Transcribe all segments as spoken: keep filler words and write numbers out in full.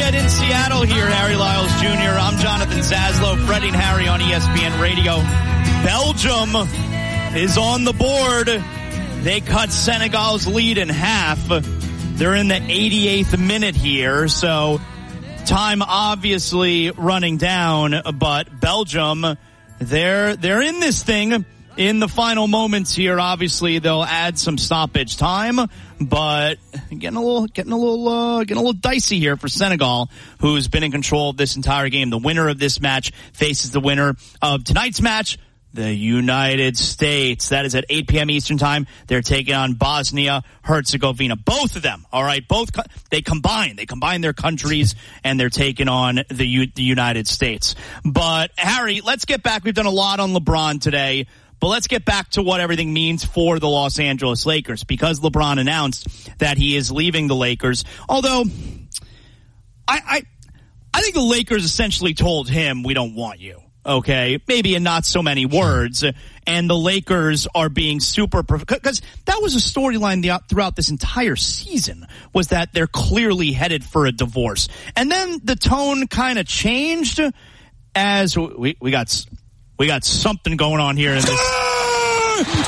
Joliet in Seattle here. Harry Lyles Junior I'm Jonathan Zaslow, Freddie and Harry on E S P N Radio. Belgium is on the board. They cut Senegal's lead in half. They're in the eighty-eighth minute here, so time obviously running down, but Belgium, they're they're in this thing in the final moments here. Obviously, they'll add some stoppage time, but getting a little getting a little uh, getting a little dicey here for Senegal, who's been in control of this entire game. The winner of this match faces the winner of tonight's match, the United States. That is at eight p.m. Eastern time. They're taking on Bosnia-Herzegovina. Both of them, all right, both co- they combine. They combine their countries, and they're taking on the, U- the United States. But, Harry, let's get back. We've done a lot on LeBron today, but let's get back to what everything means for the Los Angeles Lakers, because LeBron announced that he is leaving the Lakers. Although, I I, I think the Lakers essentially told him, we don't want you. Okay, maybe in not so many words, and the Lakers are being super, because that was a storyline throughout this entire season, was that they're clearly headed for a divorce. And then the tone kind of changed as we, we got we got something going on here in this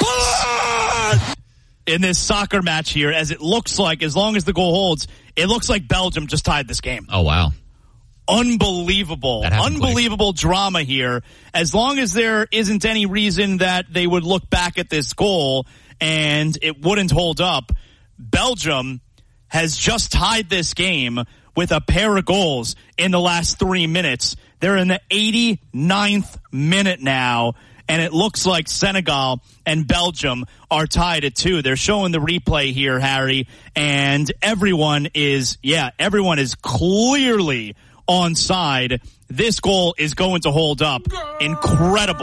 in this soccer match here, as it looks like, as long as the goal holds, it looks like Belgium just tied this game. Oh, wow. Unbelievable, unbelievable quick. Drama here. As long as there isn't any reason that they would look back at this goal and it wouldn't hold up, Belgium has just tied this game with a pair of goals in the last three minutes. They're in the eighty-ninth minute now, and it looks like Senegal and Belgium are tied at two. They're showing the replay here, Harry, and everyone is, yeah, everyone is clearly onside. This goal is going to hold up. Incredible.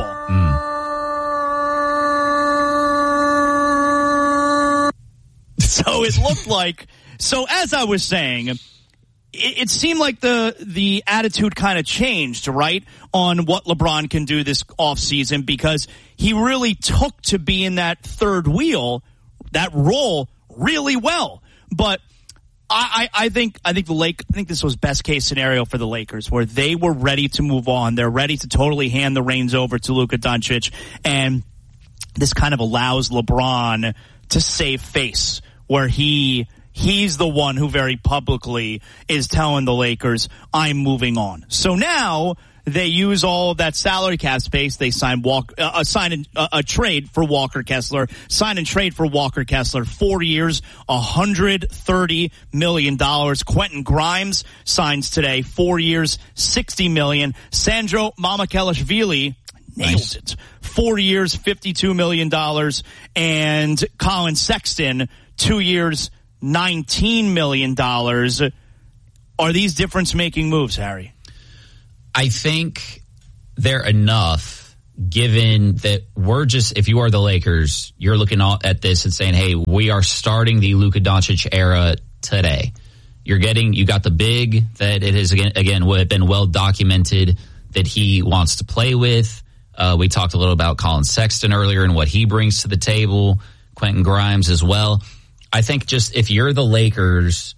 Mm. So it looked like, so as I was saying, it, it seemed like the the attitude kind of changed, right, on what LeBron can do this offseason, because he really took to being that third wheel, that role, really well. But I, I think I think the Lake I think this was best case scenario for the Lakers, where they were ready to move on. They're ready to totally hand the reins over to Luka Doncic, and this kind of allows LeBron to save face, where he he's the one who very publicly is telling the Lakers, I'm moving on. So now they use all of that salary cap space. They sign walk, uh, sign a, a trade for Walker Kessler, sign and trade for Walker Kessler, four years, one hundred thirty million dollars. Quentin Grimes signs today, four years, sixty million dollars. Sandro Mamukelashvili nailed nice. it, four years, fifty-two million dollars. And Colin Sexton, two years, nineteen million dollars. Are these difference-making moves, Harry? I think they're enough, given that we're just, if you are the Lakers, you're looking at this and saying, hey, we are starting the Luka Doncic era today. You're getting, you got the big that it has, again, again been well documented that he wants to play with. Uh, we talked a little about Colin Sexton earlier and what he brings to the table, Quentin Grimes as well. I think just if you're the Lakers,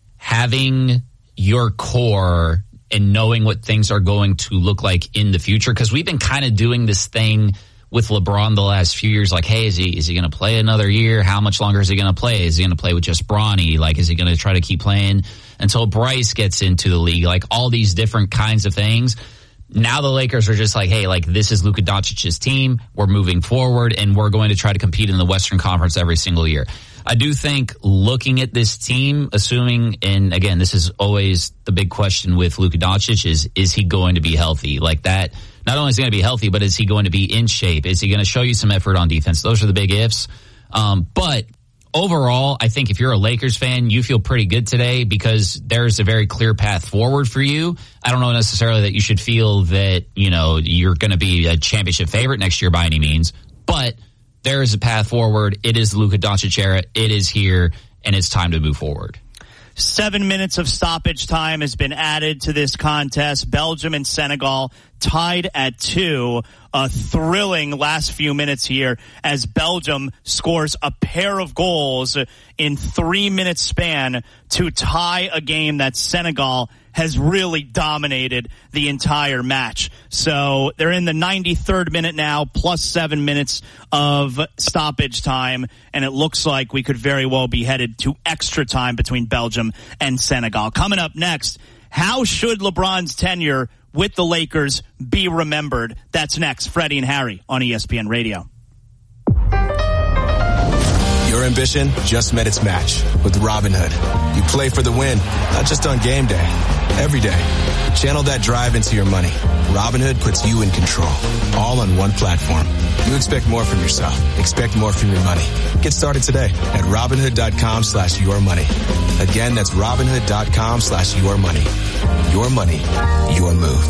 having your core and knowing what things are going to look like in the future, because we've been kind of doing this thing with LeBron the last few years, like, hey, is he is he going to play another year? How much longer is he going to play? Is he going to play with just Bronny? Like, is he going to try to keep playing until Bryce gets into the league? Like, all these different kinds of things. Now the Lakers are just like, hey, like, this is Luka Doncic's team. We're moving forward, and we're going to try to compete in the Western Conference every single year. I do think looking at this team, assuming, and again, this is always the big question with Luka Doncic, is, is he going to be healthy? Like that, not only is he going to be healthy, but is he going to be in shape? Is he going to show you some effort on defense? Those are the big ifs. Um, but overall, I think if you're a Lakers fan, you feel pretty good today because there's a very clear path forward for you. I don't know necessarily that you should feel that, you know, you're going to be a championship favorite next year by any means, but there is a path forward. It is the Luka Doncic era. It is here, and it's time to move forward. Seven minutes of stoppage time has been added to this contest. Belgium and Senegal tied at two. A thrilling last few minutes here as Belgium scores a pair of goals in three minute span to tie a game that Senegal has really dominated the entire match. So they're in the ninety-third minute now, plus seven minutes of stoppage time, and it looks like we could very well be headed to extra time between Belgium and Senegal. Coming up next, how should LeBron's tenure with the Lakers be remembered? That's next. Freddie and Harry on E S P N Radio. Your ambition just met its match with Robinhood. You play for the win, not just on game day, every day. Channel that drive into your money. Robinhood puts you in control, all on one platform. You expect more from yourself. Expect more from your money. Get started today at Robinhood.com slash your money. Again, that's Robinhood.com slash your money. Your money, your move.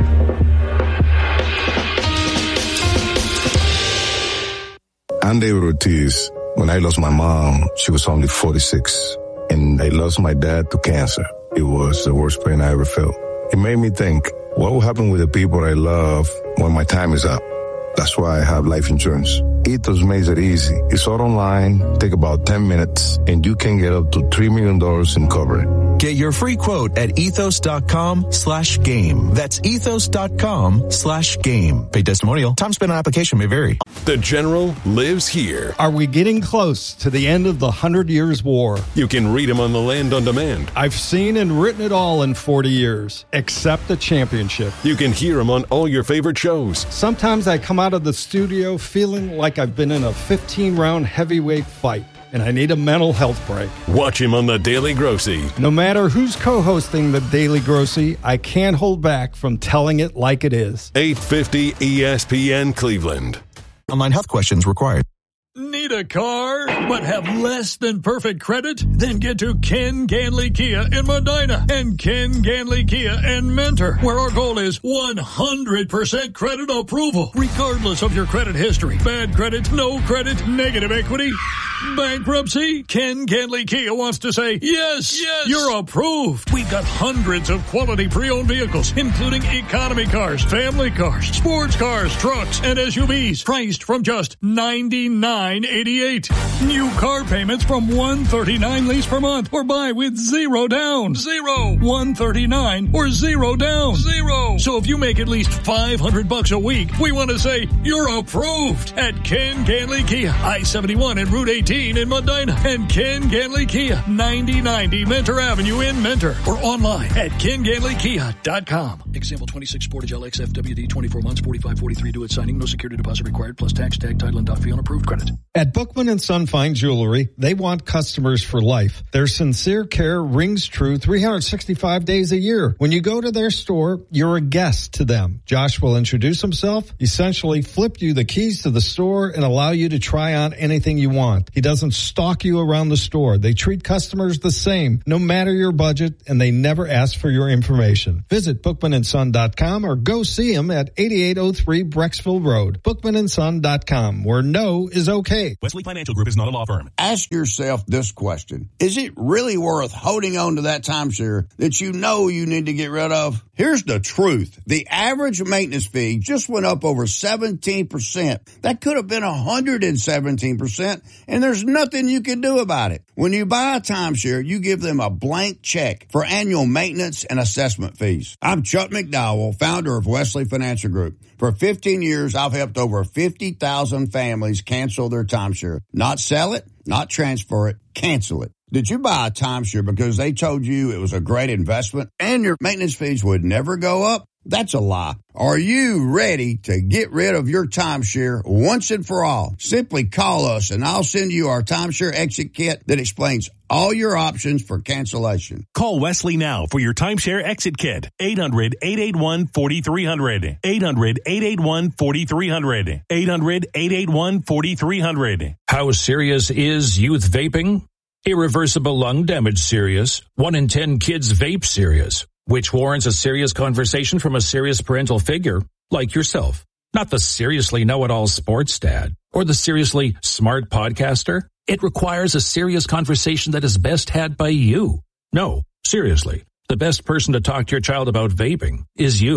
I'm David Ortiz. When I lost my mom, she was only forty-six, and I lost my dad to cancer. It was the worst pain I ever felt. It made me think, what will happen with the people I love when my time is up? That's why I have life insurance. Ethos makes it easy. It's all online, take about ten minutes, and you can get up to three million dollars in coverage. Get your free quote at ethos.com slash game. That's ethos.com slash game. Paid testimonial. Time spent on application may vary. The General lives here. Are we getting close to the end of the Hundred Years' War? You can read him on the Land on Demand. I've seen and written it all in forty years, except the championship. You can hear him on all your favorite shows. Sometimes I come out of the studio feeling like I've been in a fifteen-round heavyweight fight, and I need a mental health break. Watch him on The Daily Grossy. No matter who's co-hosting The Daily Grossy, I can't hold back from telling it like it is. eight fifty E S P N Cleveland. Online health questions required. Need a car, but have less than perfect credit? Then get to Ken Ganley Kia in Medina and Ken Ganley Kia in Mentor, where our goal is one hundred percent credit approval, regardless of your credit history. Bad credit, no credit, negative equity, bankruptcy. Ken Ganley Kia wants to say, yes, yes, you're approved. We've got hundreds of quality pre-owned vehicles, including economy cars, family cars, sports cars, trucks, and S U Vs, priced from just ninety-nine eighty-eight. New car payments from one thirty-nine lease per month, or buy with zero down. Zero. one thirty-nine or zero down. Zero. So if you make at least five hundred bucks a week, we want to say you're approved at Ken Ganley Kia, I seventy-one and Route eighteen in Medina, and Ken Ganley Kia, ninety ninety Mentor Avenue in Mentor, or online at ken ganley kia dot com. Example twenty-six Sportage L X F W D, twenty-four months, forty-five forty-three due at signing. No security deposit required, plus tax, tag, title, and dot fee on approved credit. At Bookman and Son Fine Jewelry, they want customers for life. Their sincere care rings true three hundred sixty-five days a year. When you go to their store, you're a guest to them. Josh will introduce himself, essentially flip you the keys to the store, and allow you to try on anything you want. He doesn't stalk you around the store. They treat customers the same, no matter your budget, and they never ask for your information. Visit bookman and son dot com or go see him at eighty-eight oh three Brecksville Road. bookman and son dot com, where no is okay. Wesley Financial Group is not a law firm. Ask yourself this question. Is it really worth holding on to that timeshare that you know you need to get rid of? Here's the truth. The average maintenance fee just went up over seventeen percent. That could have been one hundred seventeen percent, and there's nothing you can do about it. When you buy a timeshare, you give them a blank check for annual maintenance and assessment fees. I'm Chuck McDowell, founder of Wesley Financial Group. For fifteen years, I've helped over fifty thousand families cancel their timeshare. Not sell it, not transfer it, cancel it. Did you buy a timeshare because they told you it was a great investment and your maintenance fees would never go up? That's a lie. Are you ready to get rid of your timeshare once and for all? Simply call us and I'll send you our timeshare exit kit that explains all your options for cancellation. Call Wesley now for your timeshare exit kit. eight hundred, eight eight one, four three zero zero. eight hundred, eight eight one, four three zero zero. eight hundred, eight eight one, four three zero zero. How serious is youth vaping? Irreversible lung damage serious. One in ten kids vape serious, which warrants a serious conversation from a serious parental figure like yourself. Not the seriously know-it-all sports dad or the seriously smart podcaster. It requires a serious conversation that is best had by you. No, seriously, the best person to talk to your child about vaping is you.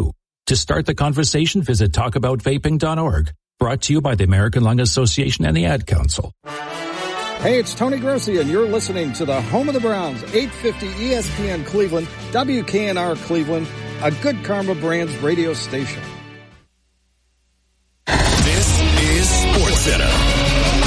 To start the conversation, visit talk about vaping dot org. Brought to you by the American Lung Association and the Ad Council. Hey, it's Tony Grossi, and you're listening to the home of the Browns, eight fifty E S P N Cleveland, W K N R Cleveland, a Good Karma Brands radio station. This is SportsCenter.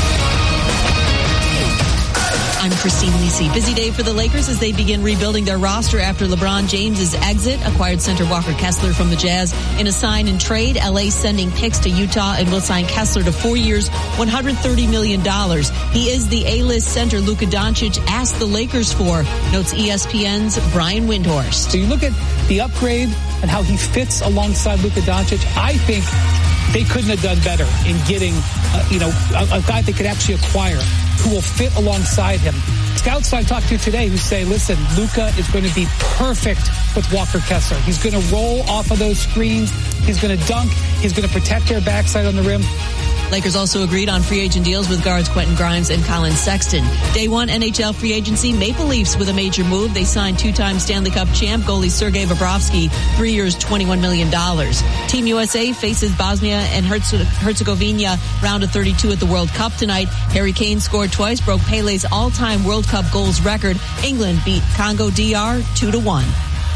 I'm Christine Lisi. Busy day for the Lakers as they begin rebuilding their roster after LeBron James's exit. Acquired center Walker Kessler from the Jazz in a sign and trade. L A sending picks to Utah and will sign Kessler to four years, one hundred thirty million dollars. He is the A-list center Luka Doncic asked the Lakers for, notes E S P N's Brian Windhorst. So you look at the upgrade and how he fits alongside Luka Doncic. I think they couldn't have done better in getting, uh, you know, a, a guy they could actually acquire who will fit alongside him. Scouts I talked to today who say, listen, Luka is going to be perfect with Walker Kessler. He's going to roll off of those screens. He's going to dunk. He's going to protect their backside on the rim. Lakers also agreed on free agent deals with guards Quentin Grimes and Colin Sexton. Day one N H L free agency, Maple Leafs with a major move. They signed two-time Stanley Cup champ goalie Sergei Bobrovsky, three years, twenty-one million dollars. Team U S A faces Bosnia and Herzegovina round of thirty-two at the World Cup tonight. Harry Kane scored twice, broke Pele's all-time World Cup goals record. England beat Congo D R two to one.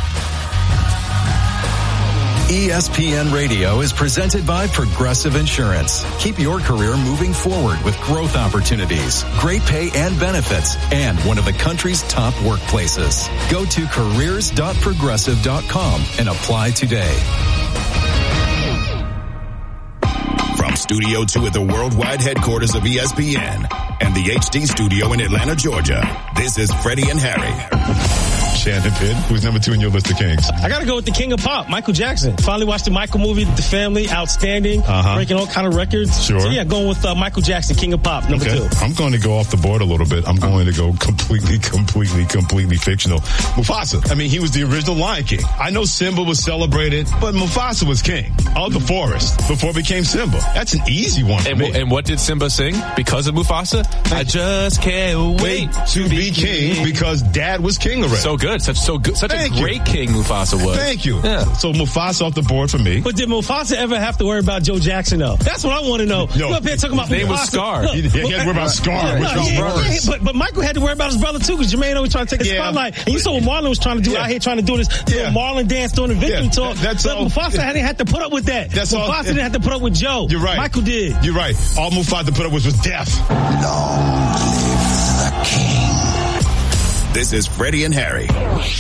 E S P N Radio is presented by Progressive Insurance. Keep your career moving forward with growth opportunities, great pay and benefits, and one of the country's top workplaces. Go to careers dot progressive dot com and apply today. From Studio two at the worldwide headquarters of E S P N and the H D studio in Atlanta, Georgia, this is Freddie and Harry. Shandon Pitt, who's number two in your list of kings? I got to go with the king of pop, Michael Jackson. Finally watched the Michael movie, The Family, outstanding, uh-huh. breaking all kind of records. Sure. So yeah, going with uh, Michael Jackson, king of pop, number okay. two. I'm going to go off the board a little bit. I'm going to go completely, completely, completely fictional. Mufasa. I mean, he was the original Lion King. I know Simba was celebrated, but Mufasa was king of the forest before it became Simba. That's an easy one for and, me. And what did Simba sing because of Mufasa? I just can't wait to be king, king because dad was king already. So good. Such so good. Such Thank a great you. king Mufasa was. Thank you. Yeah. So Mufasa off the board for me. But did Mufasa ever have to worry about Joe Jackson though? That's what I want to know. No. You up here talking about His name Mufasa. was Scar. Look, he, he had to worry about Scar. Yeah, which no, was yeah, brothers. yeah, but, but Michael had to worry about his brother too because Jermaine always trying to take the yeah. spotlight. And you saw what Marlon was trying to do yeah. out here trying to do this yeah. Marlon dance during the victory yeah. talk. That's but all. Mufasa didn't have to put up with that. That's Mufasa all. didn't have to put up with Joe. You're right. Michael did. You're right. All Mufasa put up with was death. Long live the king. This is Freddie and Harry.